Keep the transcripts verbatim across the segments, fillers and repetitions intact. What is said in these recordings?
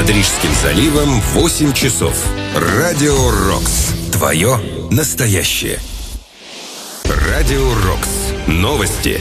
Над Рижским заливом восемь часов. Радио Рокс. Твое настоящее. Радио Рокс. Новости.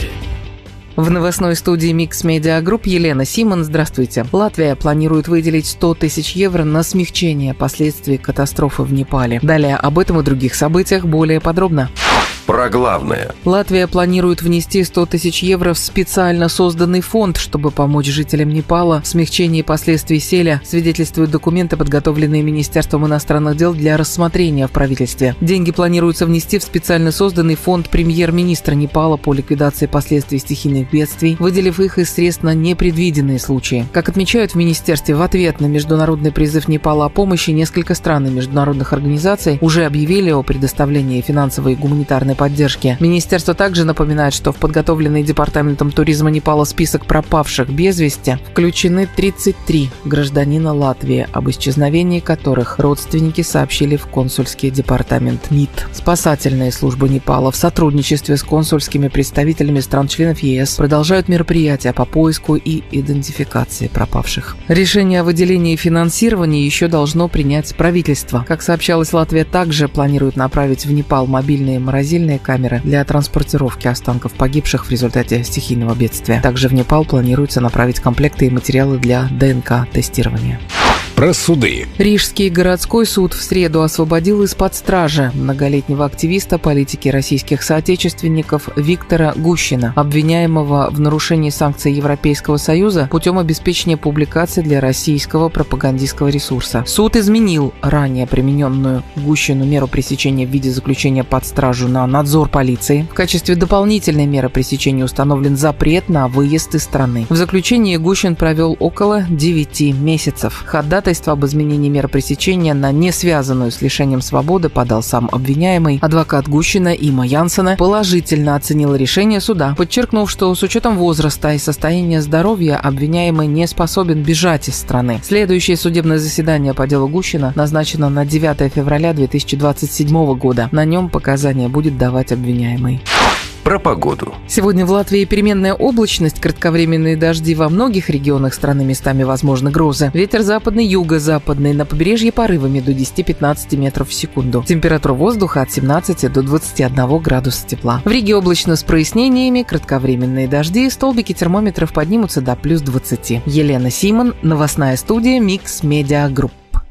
В новостной студии Mix Media Group Елена Симон. Здравствуйте. Латвия планирует выделить сто тысяч евро на смягчение последствий катастрофы в Непале. Далее об этом и других событиях более подробно. Про главное. Латвия планирует внести сто тысяч евро в специально созданный фонд, чтобы помочь жителям Непала в смягчении последствий селя, свидетельствуют документы, подготовленные Министерством иностранных дел для рассмотрения в правительстве. Деньги планируется внести в специально созданный фонд премьер-министра Непала по ликвидации последствий стихийных бедствий, выделив их из средств на непредвиденные случаи. Как отмечают в Министерстве, в ответ на международный призыв Непала о помощи несколько стран и международных организаций уже объявили о предоставлении финансовой и гуманитарной поддержки. Министерство также напоминает, что в подготовленный Департаментом туризма Непала список пропавших без вести включены тридцать три гражданина Латвии, об исчезновении которых родственники сообщили в консульский департамент МИД. Спасательные службы Непала в сотрудничестве с консульскими представителями стран-членов ЕС продолжают мероприятия по поиску и идентификации пропавших. Решение о выделении финансирования еще должно принять правительство. Как сообщалось, Латвия также планирует направить в Непал мобильные морозильные камеры для транспортировки останков погибших в результате стихийного бедствия. Также в Непал планируется направить комплекты и материалы для ДНК-тестирования. Про суды. Рижский городской суд в среду освободил из-под стражи многолетнего активиста политики российских соотечественников Виктора Гущина, обвиняемого в нарушении санкций Европейского Союза путем обеспечения публикаций для российского пропагандистского ресурса. Суд изменил ранее примененную Гущину меру пресечения в виде заключения под стражу на надзор полиции. В качестве дополнительной меры пресечения установлен запрет на выезд из страны. В заключении Гущин провел около девяти месяцев. Ходатайство об изменении меры пресечения на не связанную с лишением свободы подал сам обвиняемый. Адвокат Гущина Има Янсена положительно оценил решение суда, подчеркнув, что с учетом возраста и состояния здоровья обвиняемый не способен бежать из страны. Следующее судебное заседание по делу Гущина назначено на девятое февраля две тысячи двадцать седьмого года. На нем показания будет давать обвиняемый. Про погоду. Сегодня в Латвии переменная облачность, кратковременные дожди во многих регионах страны, местами возможны грозы. Ветер западный, юго-западный, на побережье порывами до десяти-пятнадцати метров в секунду. Температура воздуха от семнадцати до двадцати одного градуса тепла. В Риге облачно с прояснениями, кратковременные дожди, столбики термометров поднимутся до плюс двадцати. Елена Симон, новостная студия Mix Media Group.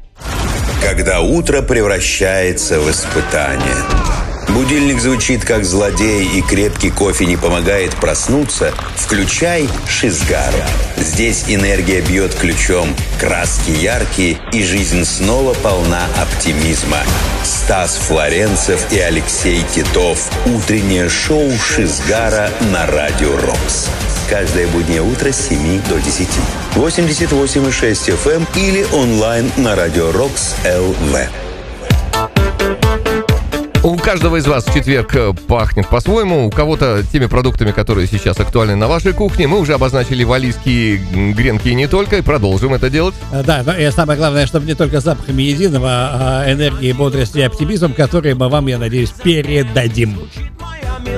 Когда утро превращается в испытание. Будильник звучит как злодей, и крепкий кофе не помогает проснуться. Включай Шизгару. Здесь энергия бьет ключом, краски яркие, и жизнь снова полна оптимизма. Стас Флоренцев и Алексей Титов. Утреннее шоу Шизгара на Радио Рокс. Каждое буднее утро с семи до десяти. восемьдесят восемь и шесть эф эм или онлайн на Радио Рокс эл ви. У каждого из вас в четверг пахнет по-своему. У кого-то теми продуктами, которые сейчас актуальны на вашей кухне. Мы уже обозначили валлийские гренки и не только, и продолжим это делать. Да, и самое главное, чтобы не только запахами единого, а энергией, бодростью и оптимизмом, которые мы вам, я надеюсь, передадим.